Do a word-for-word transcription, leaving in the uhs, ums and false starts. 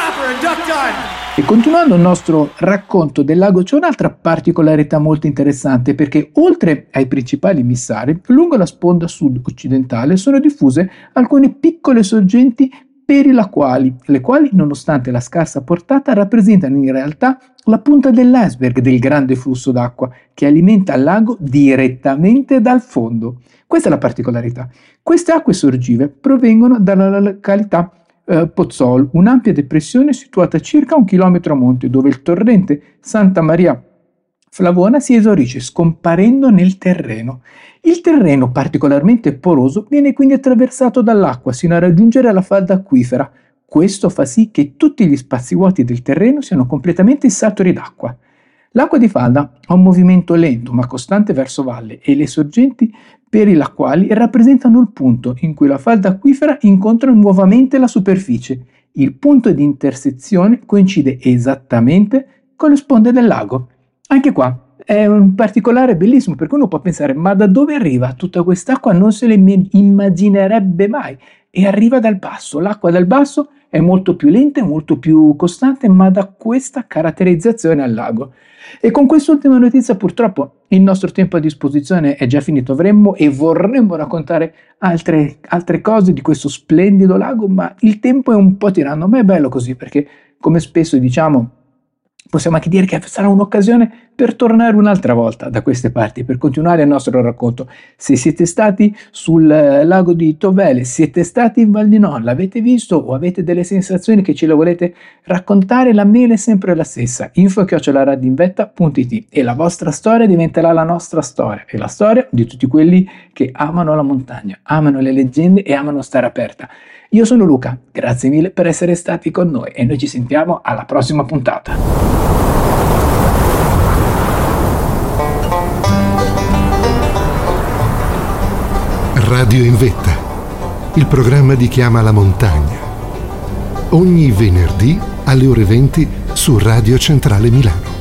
Flapper and Duck Done. E continuando il nostro racconto del lago c'è un'altra particolarità molto interessante, perché oltre ai principali immissari, lungo la sponda sud-occidentale sono diffuse alcune piccole sorgenti perilacuali, le quali, nonostante la scarsa portata, rappresentano in realtà la punta dell'iceberg del grande flusso d'acqua che alimenta il lago direttamente dal fondo. Questa è la particolarità. Queste acque sorgive provengono dalla località Uh, Pozzol, un'ampia depressione situata circa un chilometro a monte, dove il torrente Santa Maria Flavona si esaurisce scomparendo nel terreno. Il terreno, particolarmente poroso, viene quindi attraversato dall'acqua sino a raggiungere la falda acquifera. Questo fa sì che tutti gli spazi vuoti del terreno siano completamente saturi d'acqua. L'acqua di falda ha un movimento lento ma costante verso valle e le sorgenti perilacuali rappresentano il punto in cui la falda acquifera incontra nuovamente la superficie. Il punto di intersezione coincide esattamente con le sponde del lago. Anche qua è un particolare bellissimo, perché uno può pensare: ma da dove arriva tutta quest'acqua? Non se le immaginerebbe mai. E arriva dal basso. L'acqua dal basso è molto più lenta e molto più costante, ma dà questa caratterizzazione al lago. E con quest'ultima notizia purtroppo il nostro tempo a disposizione è già finito. Avremmo e vorremmo raccontare altre, altre cose di questo splendido lago, ma il tempo è un po' tiranno. Ma è bello così, perché come spesso diciamo, possiamo anche dire che sarà un'occasione per tornare un'altra volta da queste parti, per continuare il nostro racconto. Se siete stati sul lago di Tovele, siete stati in Val di Non, l'avete visto o avete delle sensazioni che ce le volete raccontare, la mail è sempre la stessa: info chiocciola radioinvetta punto it, e la vostra storia diventerà la nostra storia e la storia di tutti quelli che amano la montagna, amano le leggende e amano stare aperta. Io sono Luca, grazie mille per essere stati con noi e noi ci sentiamo alla prossima puntata. Radio in Vetta, il programma di Chi ama la montagna. Ogni venerdì alle ore venti su Radio Centrale Milano.